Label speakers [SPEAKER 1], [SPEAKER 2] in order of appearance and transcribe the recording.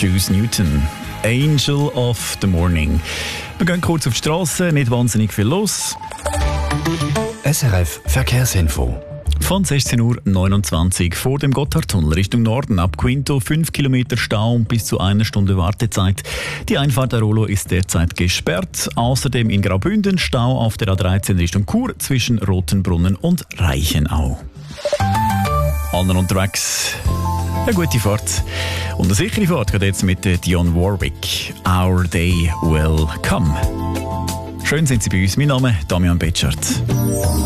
[SPEAKER 1] Juice Newton, Angel of the Morning. Wir gehen kurz auf die Straße, nicht wahnsinnig viel los.
[SPEAKER 2] SRF Verkehrsinfo.
[SPEAKER 1] Von 16.29 Uhr vor dem Gotthardtunnel Richtung Norden ab Quinto 5 Kilometer Stau und bis zu 1 Stunde Wartezeit. Die Einfahrt der Rolo ist derzeit gesperrt. Außerdem in Graubünden Stau auf der A13 Richtung Chur zwischen Rotenbrunnen und Reichenau. Allen unterwegs. Eine gute Fahrt. Und eine sichere Fahrt geht jetzt mit Dionne Warwick. Our Day Will Come. Schön sind Sie bei uns. Mein Name ist Damian Betschart.